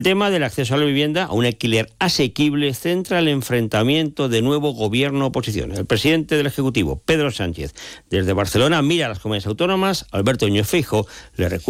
El tema del acceso a la vivienda, a un alquiler asequible, centra el enfrentamiento de nuevo gobierno-oposición. El presidente del Ejecutivo, Pedro Sánchez, desde Barcelona mira a las comunidades autónomas. Alberto Núñez Feijóo le recuerda